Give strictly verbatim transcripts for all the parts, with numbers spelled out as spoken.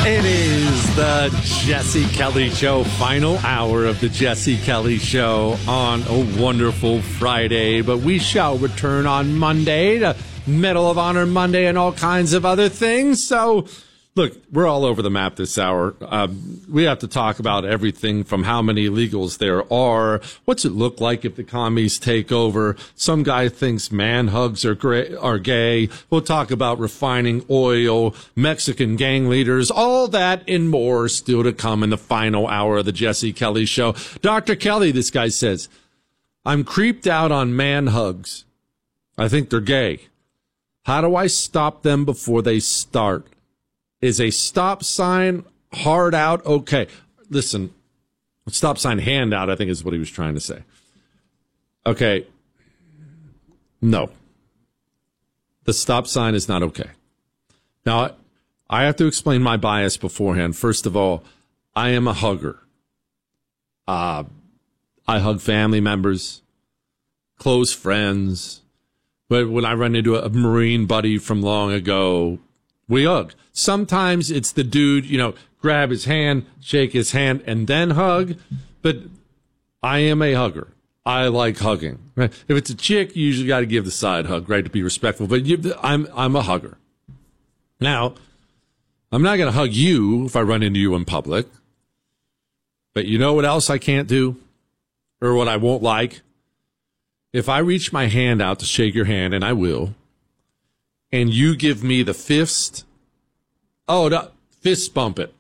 It is the Jesse Kelly Show, final hour of the Jesse Kelly Show on a wonderful Friday. But we shall return on Monday to Medal of Honor Monday and all kinds of other things. So, look, we're all over the map this hour. Um, we have to talk about everything from how many illegals there are. What's it look like if the commies take over? Some guy thinks man hugs are, gra- are gay. We'll talk about refining oil, Mexican gang leaders, all that and more still to come in the final hour of the Jesse Kelly Show. Doctor Kelly, this guy says, I'm creeped out on man hugs. I think they're gay. How do I stop them before they start? Is a stop sign hard out? Okay. Listen, stop sign hand out, I think is what he was trying to say. Okay. No. The stop sign is not okay. Now, I have to explain my bias beforehand. First of all, I am a hugger. Uh, I hug family members, close friends. But when I run into a Marine buddy from long ago, we hug. Sometimes it's the dude, you know, grab his hand, shake his hand, and then hug. But I am a hugger. I like hugging. Right? If it's a chick, you usually got to give the side hug, right, to be respectful. But you, I'm I'm a hugger. Now, I'm not going to hug you if I run into you in public. But you know what else I can't do? Or what I won't like? If I reach my hand out to shake your hand, and I will, and you give me the fist, oh, no, fist bump it.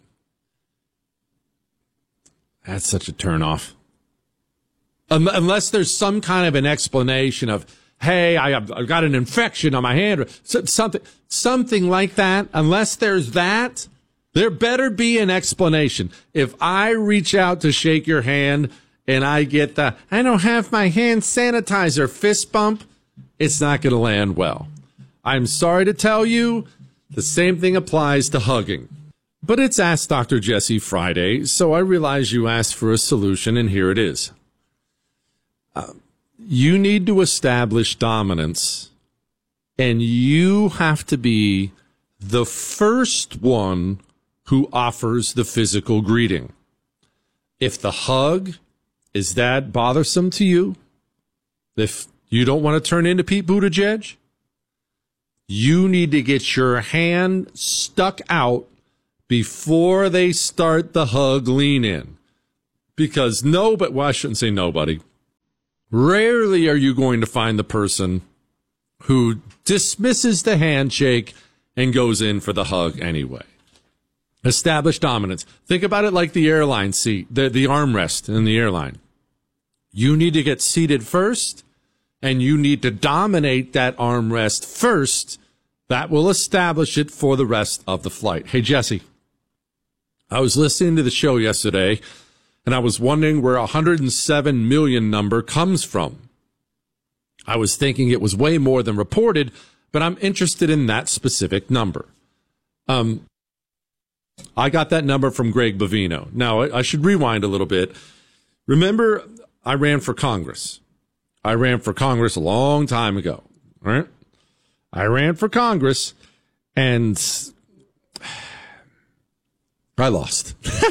That's such a turnoff. Um, unless there's some kind of an explanation of, hey, I have, I've got an infection on my hand, or something, something like that. Unless there's that, there better be an explanation. If I reach out to shake your hand and I get the, I don't have my hand sanitizer fist bump, it's not going to land well. I'm sorry to tell you, the same thing applies to hugging. But it's Ask Doctor Jesse Friday, so I realize you asked for a solution, and here it is. Uh, you need to establish dominance, and you have to be the first one who offers the physical greeting. If the hug is that bothersome to you, if you don't want to turn into Pete Buttigieg, you need to get your hand stuck out before they start the hug lean in. Because nobody, well, I shouldn't say nobody. Rarely are you going to find the person who dismisses the handshake and goes in for the hug anyway. Establish dominance. Think about it like the airline seat, the, the armrest in the airline. You need to get seated first, and you need to dominate that armrest first. That will establish it for the rest of the flight. Hey, Jesse, I was listening to the show yesterday, and I was wondering where a one hundred seven million number comes from. I was thinking it was way more than reported, but I'm interested in that specific number. Um, I got that number from Greg Bovino. Now, I, I should rewind a little bit. Remember, I ran for Congress. I ran for Congress a long time ago, right? I ran for Congress, and I lost.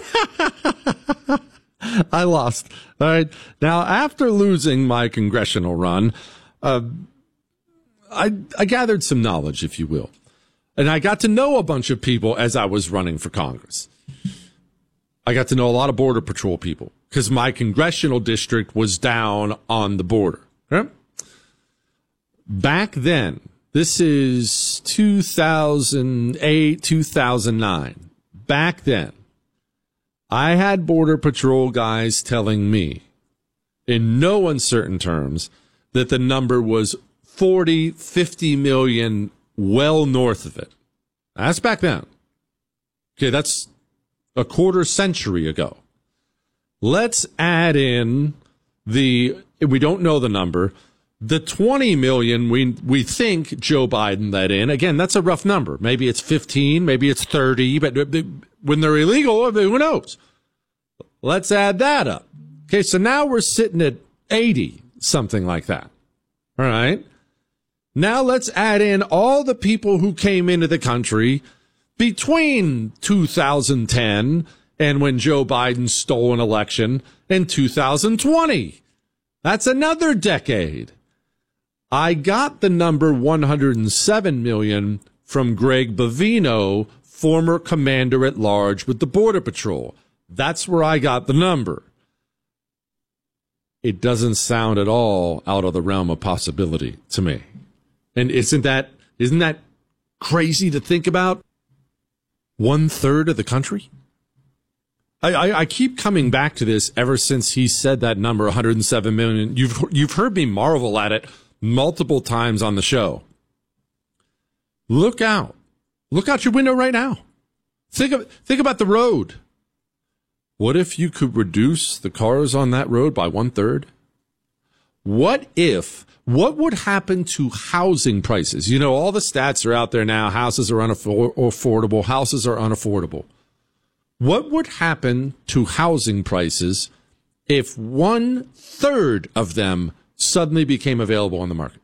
I lost. All right. Now, after losing my congressional run, uh, I, I gathered some knowledge, if you will. And I got to know a bunch of people as I was running for Congress. I got to know a lot of Border Patrol people because my congressional district was down on the border. Right? Back then, this is two thousand eight, two thousand nine. Back then, I had Border Patrol guys telling me, in no uncertain terms, that the number was forty, fifty million, well north of it. That's back then. Okay, that's a quarter century ago. Let's add in the, we don't know the number, the twenty million we we think Joe Biden let in. Again, that's a rough number. Maybe it's fifteen, maybe it's thirty, but when they're illegal, who knows? Let's add that up. Okay, so now we're sitting at eighty, something like that. All right. Now let's add in all the people who came into the country between two thousand ten and when Joe Biden stole an election in two thousand twenty. That's another decade. I got the number one hundred seven million from Greg Bovino, former commander at large with the Border Patrol. That's where I got the number. It doesn't sound at all out of the realm of possibility to me. And isn't that isn't that crazy to think about? One third of the country? I, I, I keep coming back to this ever since he said that number, one hundred seven million. You've you've heard me marvel at it multiple times on the show. Look out. Look out your window right now. Think of think about the road. What if you could reduce the cars on that road by one third? What if, what would happen to housing prices? You know, all the stats are out there now. Houses are unaffordable. Houses are unaffordable. What would happen to housing prices if one third of them suddenly became available on the market?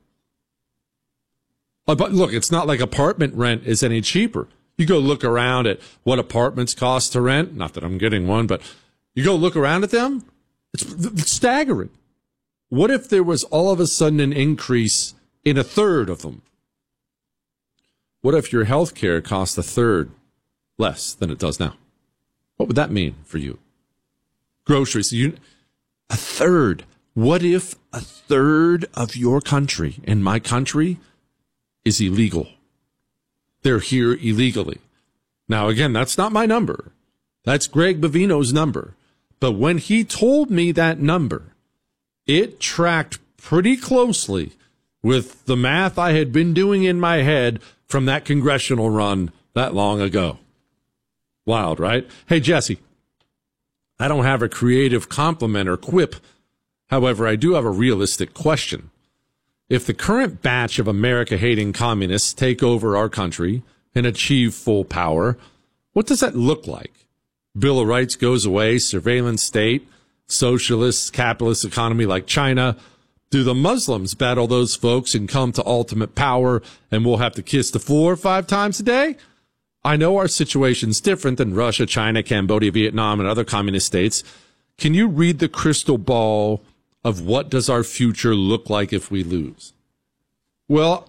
But look, it's not like apartment rent is any cheaper. You go look around at what apartments cost to rent. Not that I'm getting one, but you go look around at them. It's, it's staggering. What if there was all of a sudden an increase in a third of them? What if your health care cost a third less than it does now? What would that mean for you? Groceries, you, a third. What if a third of your country and my country is illegal? They're here illegally. Now, again, that's not my number. That's Greg Bovino's number. But when he told me that number, it tracked pretty closely with the math I had been doing in my head from that congressional run that long ago. Wild, right? Hey, Jesse, I don't have a creative compliment or quip. However, I do have a realistic question. If the current batch of America-hating communists take over our country and achieve full power, what does that look like? Bill of Rights goes away, surveillance state, socialist, capitalist economy like China. Do the Muslims battle those folks and come to ultimate power and we'll have to kiss the floor five times a day? I know our situation's different than Russia, China, Cambodia, Vietnam, and other communist states. Can you read the crystal ball of what does our future look like if we lose? Well,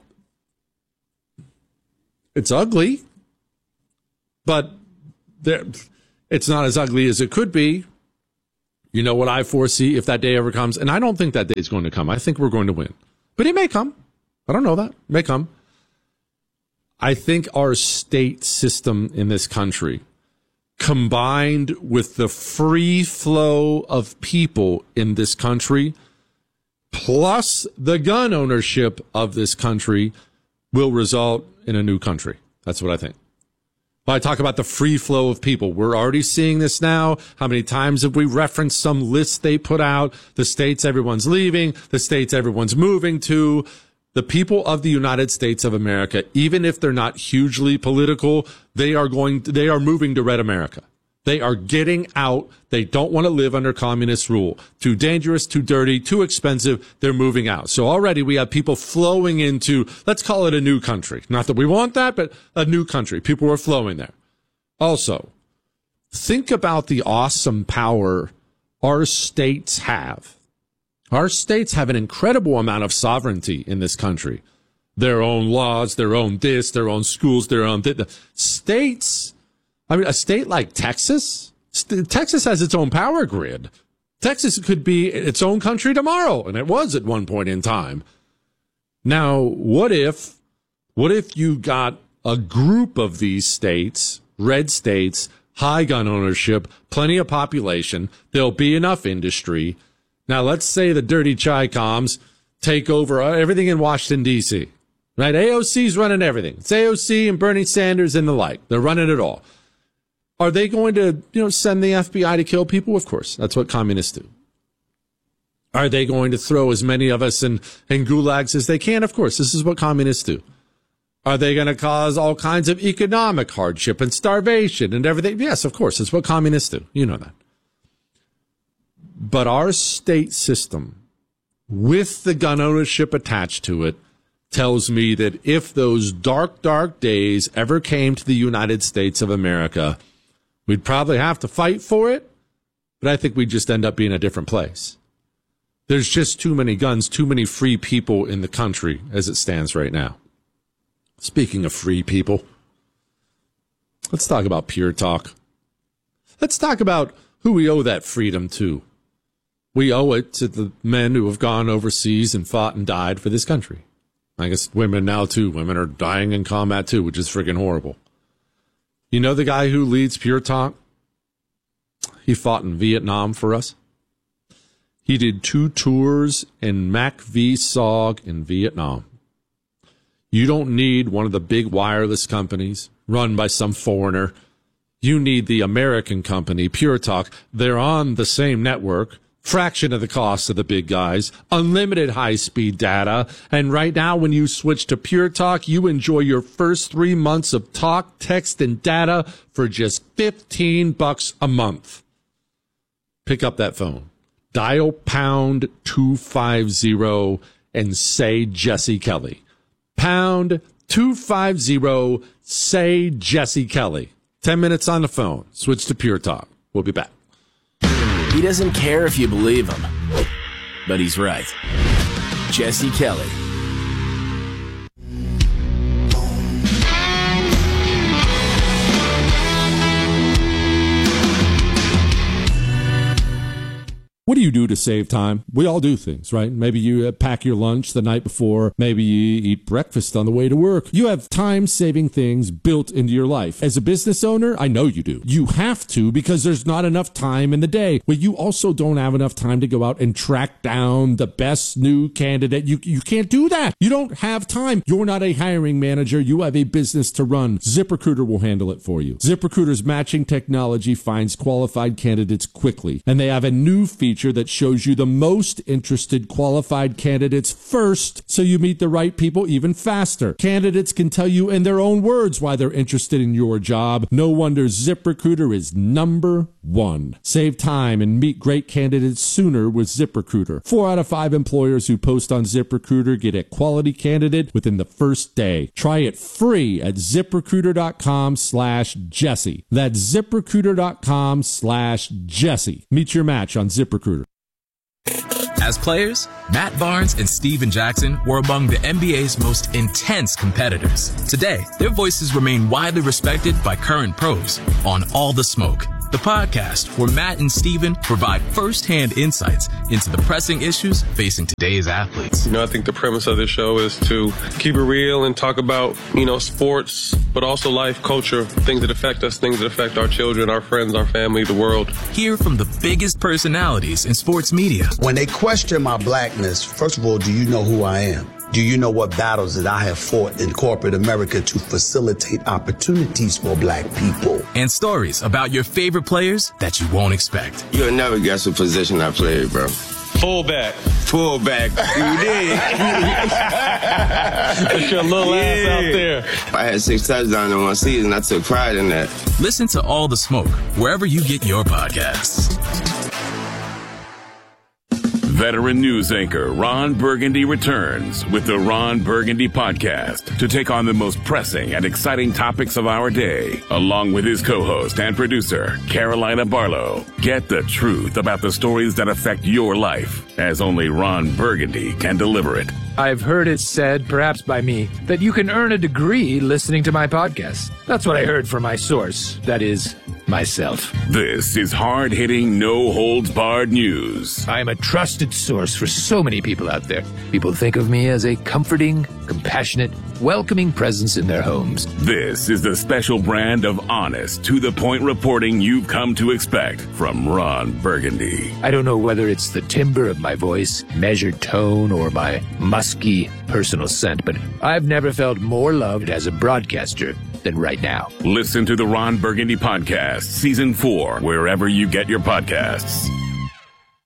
it's ugly, but there, it's not as ugly as it could be. You know what I foresee if that day ever comes? And I don't think that day is going to come. I think we're going to win. But it may come. I don't know that. It may come. I think our state system in this country, combined with the free flow of people in this country, plus the gun ownership of this country, will result in a new country. That's what I think. When I talk about the free flow of people, we're already seeing this now. How many times have we referenced some list they put out? The states everyone's leaving, the states everyone's moving to. The people of the United States of America, even if they're not hugely political, they are going, to, they are moving to red America. They are getting out. They don't want to live under communist rule. Too dangerous, too dirty, too expensive. They're moving out. So already we have people flowing into, let's call it a new country. Not that we want that, but a new country. People are flowing there. Also, think about the awesome power our states have. Our states have an incredible amount of sovereignty in this country. Their own laws, their own this, their own schools, their own th- states. I mean, a state like Texas, st- Texas has its own power grid. Texas could be its own country tomorrow, and it was at one point in time. Now, what if, what if you got a group of these states, red states, high gun ownership, plenty of population, there'll be enough industry. Now, let's say the dirty Chi-Coms take over everything in Washington, D C, right? A O C's running everything. It's A O C and Bernie Sanders and the like. They're running it all. Are they going to, you know, send the F B I to kill people? Of course. That's what communists do. Are they going to throw as many of us in, in gulags as they can? Of course. This is what communists do. Are they going to cause all kinds of economic hardship and starvation and everything? Yes, of course. It's what communists do. You know that. But our state system, with the gun ownership attached to it, tells me that if those dark, dark days ever came to the United States of America, we'd probably have to fight for it, but I think we'd just end up being a different place. There's just too many guns, too many free people in the country as it stands right now. Speaking of free people, let's talk about Pure Talk. Let's talk about who we owe that freedom to. We owe it to the men who have gone overseas and fought and died for this country. I guess women now, too. Women are dying in combat, too, which is freaking horrible. You know the guy who leads Pure Talk? He fought in Vietnam for us. He did two tours in Mac V S O G in Vietnam. You don't need one of the big wireless companies run by some foreigner. You need the American company, Pure Talk. They're on the same network, fraction of the cost of the big guys, unlimited high-speed data. And right now, when you switch to Pure Talk, you enjoy your first three months of talk, text, and data for just fifteen bucks a month. Pick up that phone. Dial pound two fifty and say Jesse Kelly. Pound two fifty, say Jesse Kelly. Ten minutes on the phone. Switch to Pure Talk. We'll be back. He doesn't care if you believe him, but he's right. Jesse Kelly. What do you do to save time? We all do things, right? Maybe you pack your lunch the night before. Maybe you eat breakfast on the way to work. You have time-saving things built into your life. As a business owner, I know you do. You have to because there's not enough time in the day. But you also don't have enough time to go out and track down the best new candidate. You, you can't do that. You don't have time. You're not a hiring manager. You have a business to run. ZipRecruiter will handle it for you. ZipRecruiter's matching technology finds qualified candidates quickly. And they have a new feature that shows you the most interested qualified candidates first, so you meet the right people even faster. Candidates can tell you in their own words why they're interested in your job. No wonder ZipRecruiter is number one. Save time and meet great candidates sooner with ZipRecruiter. Four out of five employers who post on ZipRecruiter get a quality candidate within the first day. Try it free at ZipRecruiter.com slash Jesse. That's ZipRecruiter.com slash Jesse. Meet your match on ZipRecruiter. As players, Matt Barnes and Steven Jackson were among the N B A's most intense competitors. Today, their voices remain widely respected by current pros on All the Smoke, the podcast where Matt and Steven provide first-hand insights into the pressing issues facing today's athletes. You know, I think the premise of this show is to keep it real and talk about, you know, sports, but also life, culture, things that affect us, things that affect our children, our friends, our family, the world. Hear from the biggest personalities in sports media. When they question my blackness, first of all, do you know who I am? Do you know what battles that I have fought in corporate America to facilitate opportunities for black people? And stories about your favorite players that you won't expect. You'll never guess what position I played, bro. Fullback. Fullback. You did. Put your little yeah. ass out there. I had six touchdowns in one season. I took pride in that. Listen to All the Smoke wherever you get your podcasts. Veteran news anchor Ron Burgundy returns with the Ron Burgundy Podcast to take on the most pressing and exciting topics of our day, along with his co-host and producer, Carolina Barlow. Get the truth about the stories that affect your life, as only Ron Burgundy can deliver it. I've heard it said, perhaps by me, that you can earn a degree listening to my podcast. That's what I heard from my source. That is, myself. This is hard-hitting, no-holds-barred news. I am a trusted source for so many people out there. People think of me as a comforting, compassionate, welcoming presence in their homes. This is the special brand of honest, to-the-point reporting you've come to expect from Ron Burgundy. I don't know whether it's the timbre of my voice, measured tone, or my musky personal scent, but I've never felt more loved as a broadcaster than right now. Listen to the Ron Burgundy Podcast, Season four, wherever you get your podcasts.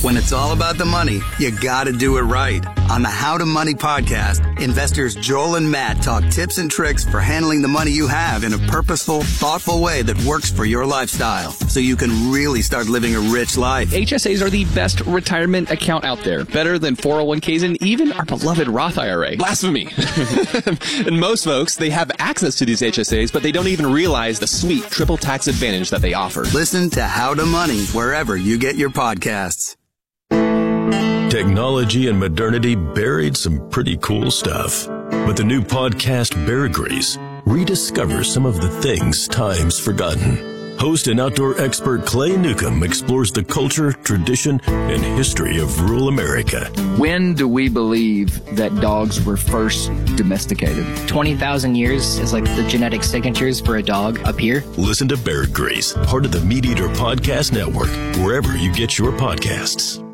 When it's all about the money, you gotta do it right. On the How to Money podcast, investors Joel and Matt talk tips and tricks for handling the money you have in a purposeful, thoughtful way that works for your lifestyle, so you can really start living a rich life. H S As are the best retirement account out there, better than four oh one k's and even our beloved Roth I R A. Blasphemy. And most folks, they have access to these H S As, but they don't even realize the sweet triple tax advantage that they offer. Listen to How to Money wherever you get your podcasts. Technology and modernity buried some pretty cool stuff. But the new podcast, Bear Grease, rediscovers some of the things time's forgotten. Host and outdoor expert Clay Newcomb explores the culture, tradition, and history of rural America. When do we believe that dogs were first domesticated? twenty thousand years is like the genetic signatures for a dog up here. Listen to Bear Grease, part of the Meat Eater Podcast Network, wherever you get your podcasts.